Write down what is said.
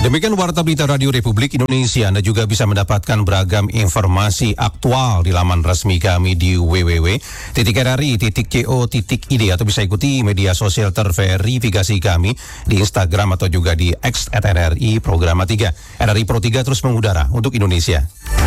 Demikian Warta Berita Radio Republik Indonesia. Anda juga bisa mendapatkan beragam informasi aktual di laman resmi kami di www.rri.co.id atau bisa ikuti media sosial terverifikasi kami di Instagram atau juga di @RRI Programa 3. RRI Pro 3 terus mengudara untuk Indonesia.